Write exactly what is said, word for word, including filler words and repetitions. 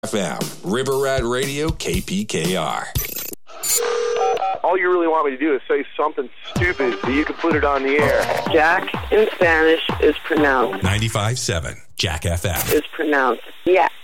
F M, River Rat Radio, K P K R. All you really want me to do is say something stupid so you can put it on the air. Jack in Spanish is pronounced. ninety-five point seven, Jack F M. Is pronounced. Yeah.